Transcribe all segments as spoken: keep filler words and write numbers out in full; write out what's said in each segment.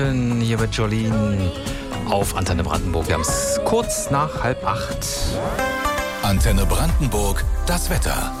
Hier mit Jolene auf Antenne Brandenburg. Wir haben es kurz nach halb acht. Antenne Brandenburg, das Wetter.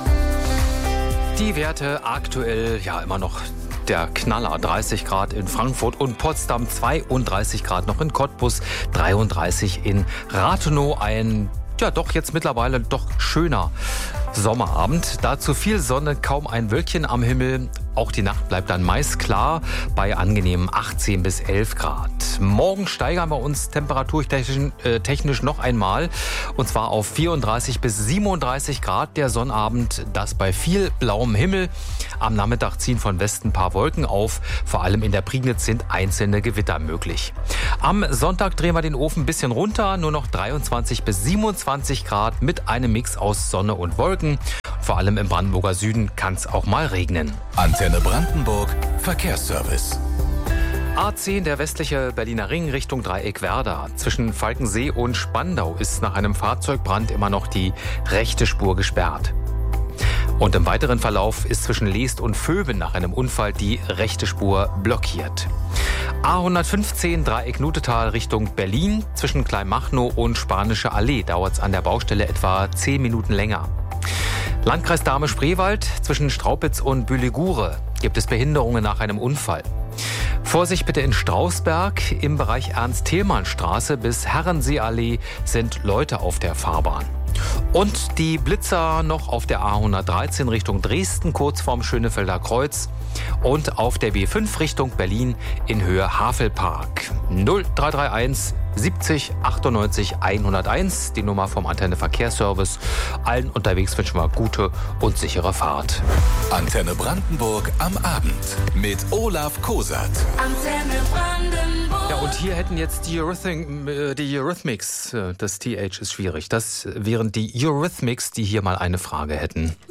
Die Werte aktuell ja immer noch der Knaller. dreißig Grad in Frankfurt und Potsdam, zweiunddreißig Grad noch in Cottbus, dreiunddreißig in Rathenow. Ein ja doch jetzt mittlerweile doch schöner Sommerabend. Dazu viel Sonne, kaum ein Wölkchen am Himmel. Auch die Nacht bleibt dann meist klar bei angenehmen achtzehn bis elf Grad. Morgen steigern wir uns temperaturtechnisch äh, technisch noch einmal. Und zwar auf vierunddreißig bis siebenunddreißig Grad der Sonnabend. Das bei viel blauem Himmel. Am Nachmittag ziehen von Westen ein paar Wolken auf. Vor allem in der Prignitz sind einzelne Gewitter möglich. Am Sonntag drehen wir den Ofen ein bisschen runter. Nur noch dreiundzwanzig bis siebenundzwanzig Grad mit einem Mix aus Sonne und Wolken. Vor allem im Brandenburger Süden kann es auch mal regnen. Antenne Brandenburg, Verkehrsservice. A zehn, der westliche Berliner Ring Richtung Dreieckwerder. Zwischen Falkensee und Spandau ist nach einem Fahrzeugbrand immer noch die rechte Spur gesperrt. Und im weiteren Verlauf ist zwischen Leest und Vöben nach einem Unfall die rechte Spur blockiert. A hundertfünfzehn, Dreieck Nutetal Richtung Berlin. Zwischen Kleinmachnow und Spanische Allee dauert es an der Baustelle etwa zehn Minuten länger. Landkreis Dahme-Spreewald, zwischen Straupitz und Bühlegure gibt es Behinderungen nach einem Unfall. Vorsicht bitte in Strausberg, im Bereich Ernst-Thälmann-Straße bis Herrensee-Allee sind Leute auf der Fahrbahn. Und die Blitzer noch auf der A hundertdreizehn Richtung Dresden, kurz vorm Schönefelder Kreuz. Und auf der B fünf Richtung Berlin in Höhe Havelpark. null drei drei eins siebzig achtundneunzig hunderteins, die Nummer vom Antenne Verkehrsservice. Allen unterwegs wünschen wir gute und sichere Fahrt. Antenne Brandenburg am Abend mit Olaf Kosat. Antenne Brandenburg. Ja, und hier hätten jetzt die, Eurythmi- äh, die Eurythmics, äh, das T H ist schwierig, das wären die Eurythmics, die hier mal eine Frage hätten.